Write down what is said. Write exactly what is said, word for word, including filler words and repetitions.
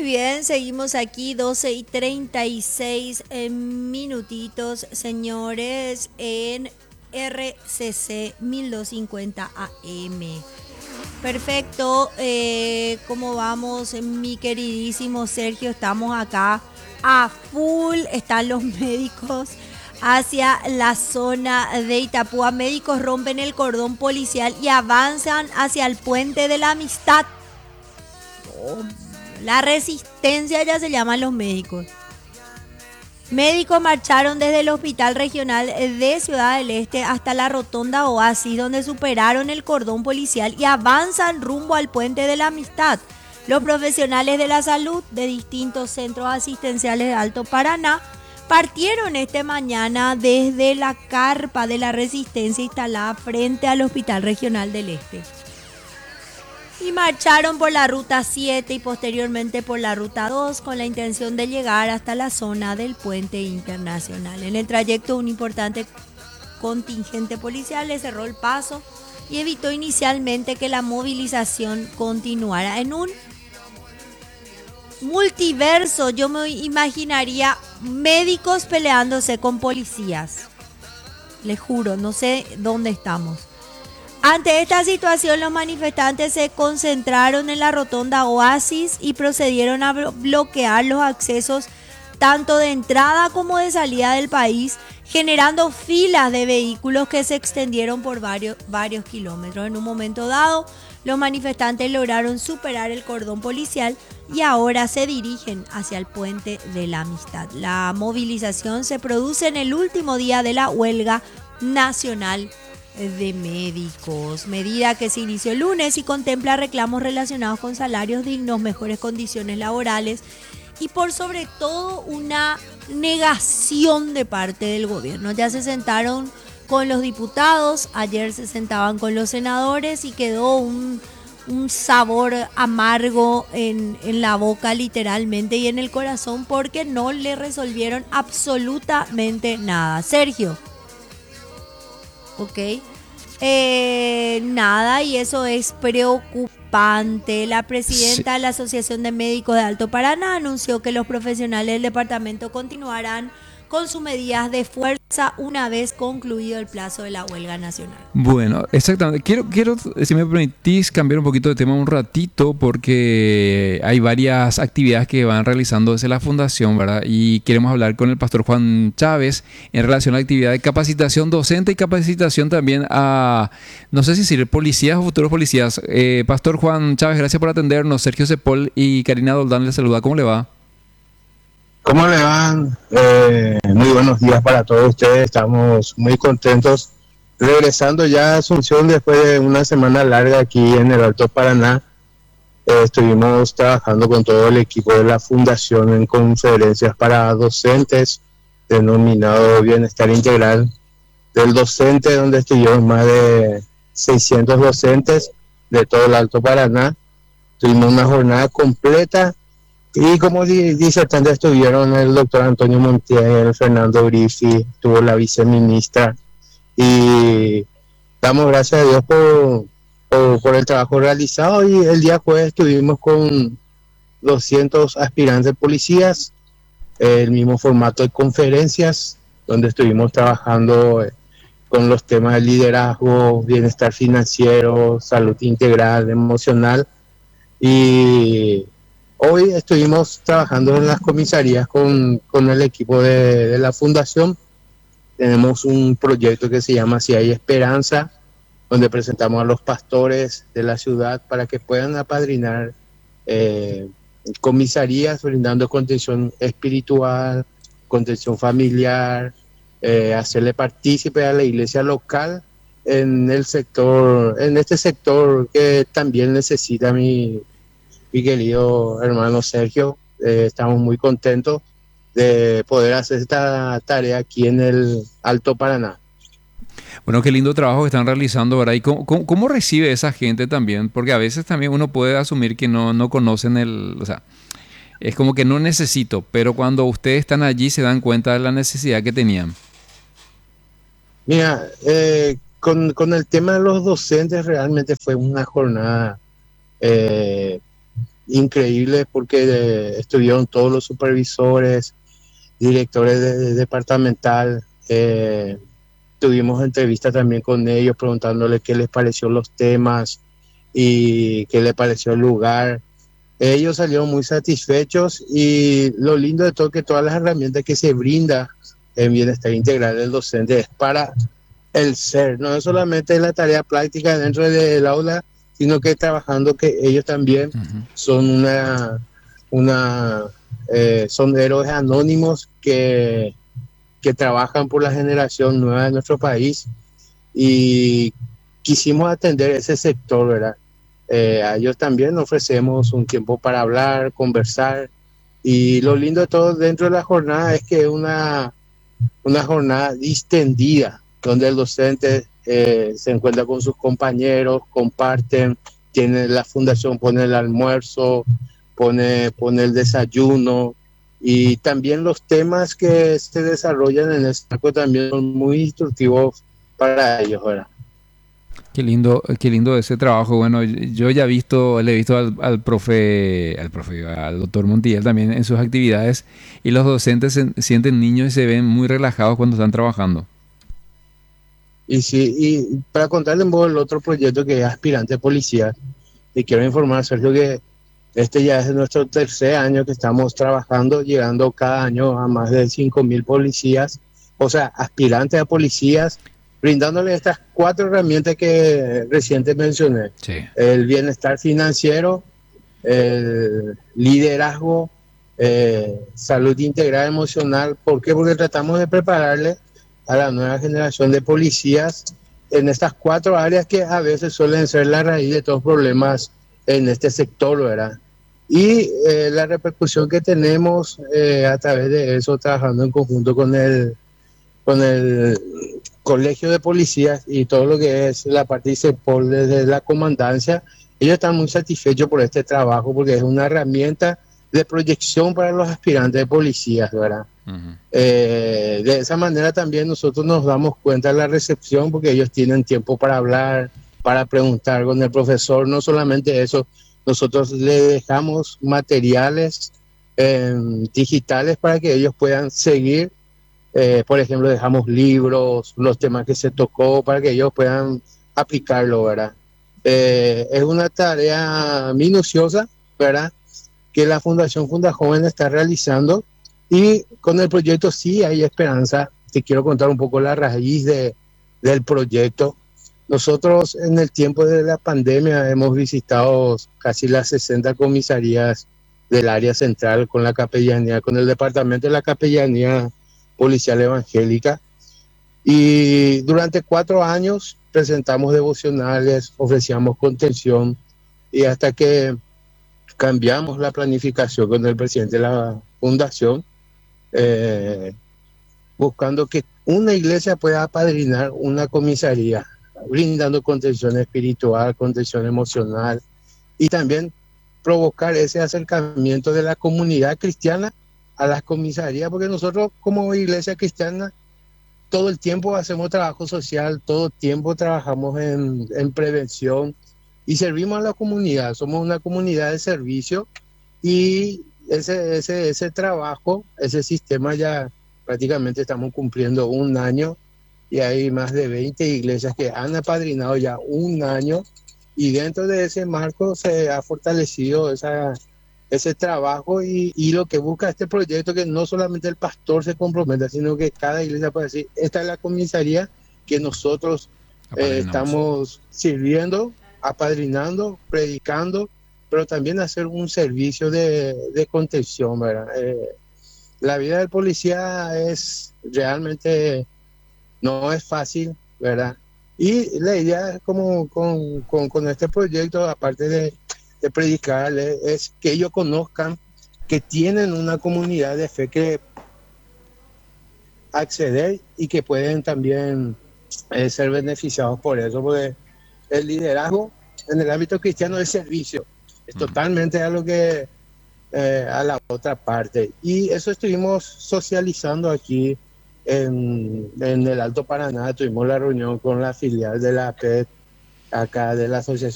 bien, seguimos aquí, doce y treinta y seis eh, minutitos, señores, en R C C mil doscientos cincuenta A M. Perfecto, eh, ¿cómo vamos, mi queridísimo Sergio? Estamos acá a full, están los médicos hacia la zona de Itapúa. Médicos rompen el cordón policial y avanzan hacia el puente de la Amistad. Oh, la resistencia ya se llaman los médicos. Médicos marcharon desde el Hospital Regional de Ciudad del Este hasta la Rotonda Oasis, donde superaron el cordón policial y avanzan rumbo al Puente de la Amistad. Los profesionales de la salud de distintos centros asistenciales de Alto Paraná partieron esta mañana desde la carpa de la Resistencia instalada frente al Hospital Regional del Este. Y marcharon por la ruta siete y posteriormente por la ruta dos con la intención de llegar hasta la zona del puente internacional. En el trayecto, un importante contingente policial le cerró el paso y evitó inicialmente que la movilización continuara. En un multiverso, yo me imaginaría médicos peleándose con policías. Les juro, no sé dónde estamos. Ante esta situación, los manifestantes se concentraron en la rotonda Oasis y procedieron a bloquear los accesos tanto de entrada como de salida del país, generando filas de vehículos que se extendieron por varios, varios kilómetros. En un momento dado, los manifestantes lograron superar el cordón policial y ahora se dirigen hacia el Puente de la Amistad. La movilización se produce en el último día de la huelga nacional de médicos, medida que se inició el lunes y contempla reclamos relacionados con salarios dignos, mejores condiciones laborales y por sobre todo una negación de parte del gobierno. Ya se sentaron con los diputados, ayer se sentaban con los senadores y quedó un, un sabor amargo en, en la boca literalmente y en el corazón porque no le resolvieron absolutamente nada. Sergio. Ok, eh, nada, y eso es preocupante. La presidenta sí. de la Asociación de Médicos de Alto Paraná anunció que los profesionales del departamento continuarán con sus medidas de fuerza una vez concluido el plazo de la huelga nacional. Bueno, exactamente. Quiero, quiero, si me permitís, cambiar un poquito de tema un ratito porque hay varias actividades que van realizando desde la Fundación, ¿verdad? Y queremos hablar con el pastor Juan Chávez en relación a la actividad de capacitación docente y capacitación también a, no sé si decir, policías o futuros policías. Eh, pastor Juan Chávez, gracias por atendernos. Sergio Cepol y Karina Doldán les saluda. ¿Cómo le va? ¿Cómo le van? Eh, muy buenos días para todos ustedes. Estamos muy contentos regresando ya a Asunción después de una semana larga aquí en el Alto Paraná. Eh, estuvimos trabajando con todo el equipo de la Fundación en conferencias para docentes denominado Bienestar Integral del Docente, donde estuvimos más de seiscientos docentes de todo el Alto Paraná. Tuvimos una jornada completa. Y como dice, tanto estuvieron el doctor Antonio Montiel, Fernando Griffi, estuvo la viceministra, y damos gracias a Dios por, por, por el trabajo realizado. Y el día jueves estuvimos con doscientos aspirantes policías, el mismo formato de conferencias, donde estuvimos trabajando con los temas de liderazgo, bienestar financiero, salud integral, emocional. Y hoy estuvimos trabajando en las comisarías con, con el equipo de, de la Fundación. Tenemos un proyecto que se llama Si Hay Esperanza, donde presentamos a los pastores de la ciudad para que puedan apadrinar eh, comisarías, brindando contención espiritual, contención familiar, eh, hacerle partícipe a la iglesia local en el sector, en este sector que también necesita mi mi querido hermano Sergio. Eh, estamos muy contentos de poder hacer esta tarea aquí en el Alto Paraná. Bueno, qué lindo trabajo que están realizando ahora. ¿Y cómo, cómo, cómo recibe esa gente también? Porque a veces también uno puede asumir que no, no conocen el... O sea, es como que no necesito, pero cuando ustedes están allí se dan cuenta de la necesidad que tenían. Mira, eh, con, con el tema de los docentes realmente fue una jornada... Eh, increíble porque eh, estuvieron todos los supervisores, directores de, de departamental, eh, tuvimos entrevistas también con ellos preguntándoles qué les pareció los temas y qué les pareció el lugar. Ellos salieron muy satisfechos y lo lindo de todo es que todas las herramientas que se brinda en bienestar integral del docente es para el ser, no es solamente la tarea práctica dentro del aula, sino que trabajando que ellos también uh-huh. son una, una eh, son héroes anónimos que, que trabajan por la generación nueva de nuestro país y quisimos atender ese sector, ¿verdad? Eh, a ellos también ofrecemos un tiempo para hablar, conversar y lo lindo de todo dentro de la jornada es que es una, una jornada distendida donde el docente eh, se encuentra con sus compañeros, comparten, tiene la fundación, pone el almuerzo, pone, pone el desayuno y también los temas que se desarrollan en el saco también son muy instructivos para ellos, ¿verdad? Qué lindo, qué lindo ese trabajo. Bueno, yo ya he visto, le he visto al, al profe, al profe, al doctor Montiel también en sus actividades y los docentes se sienten niños y se ven muy relajados cuando están trabajando. Y sí, y para contarles un poco el otro proyecto que es aspirante a policía, y quiero informar, Sergio, que este ya es nuestro tercer año que estamos trabajando, llegando cada año a más de cinco mil policías, o sea, aspirantes a policías, brindándole estas cuatro herramientas que reciente mencioné. Sí. El bienestar financiero, el liderazgo, eh, salud integral emocional. ¿Por qué? Porque tratamos de prepararle a la nueva generación de policías en estas cuatro áreas que a veces suelen ser la raíz de todos los problemas en este sector, ¿verdad? Y eh, la repercusión que tenemos eh, a través de eso, trabajando en conjunto con el, con el Colegio de Policías y todo lo que es la parte ICEPOL desde la comandancia, ellos están muy satisfechos por este trabajo porque es una herramienta de proyección para los aspirantes de policías, ¿verdad? Uh-huh. Eh, de esa manera también nosotros nos damos cuenta de la recepción porque ellos tienen tiempo para hablar, para preguntar con el profesor. No solamente eso, nosotros le dejamos materiales eh, digitales para que ellos puedan seguir. Eh, por ejemplo, dejamos libros, los temas que se tocó para que ellos puedan aplicarlo, ¿verdad? Eh, es una tarea minuciosa, ¿verdad?, que la Fundación Fundajoven está realizando y con el proyecto sí hay esperanza. Te quiero contar un poco la raíz de, del proyecto. Nosotros en el tiempo de la pandemia hemos visitado casi las sesenta comisarías del área central con la capellanía, con el departamento de la capellanía policial evangélica y durante cuatro años presentamos devocionales, ofrecíamos contención y hasta que cambiamos la planificación con el presidente de la fundación, eh, buscando que una iglesia pueda apadrinar una comisaría, brindando contención espiritual, contención emocional y también provocar ese acercamiento de la comunidad cristiana a las comisarías, porque nosotros como iglesia cristiana todo el tiempo hacemos trabajo social, todo el tiempo trabajamos en, en prevención y servimos a la comunidad, somos una comunidad de servicio y ese, ese, ese trabajo, ese sistema ya prácticamente estamos cumpliendo un año y hay más de veinte iglesias que han apadrinado ya un año y dentro de ese marco se ha fortalecido esa, ese trabajo y, y lo que busca este proyecto que no solamente el pastor se comprometa, sino que cada iglesia puede decir, esta es la comisaría que nosotros eh, estamos sirviendo, apadrinando, predicando, pero también hacer un servicio de, de contención, ¿verdad? Eh, la vida del policía es realmente, no es fácil, ¿verdad? Y la idea como con, con, con este proyecto, aparte de, de predicarles, es que ellos conozcan que tienen una comunidad de fe que acceder y que pueden también eh, ser beneficiados por eso, porque el liderazgo en el ámbito cristiano es servicio, es totalmente a lo que eh, a la otra parte, y eso estuvimos socializando aquí en, en el Alto Paraná. Tuvimos la reunión con la filial de la A P E D acá de la Asociación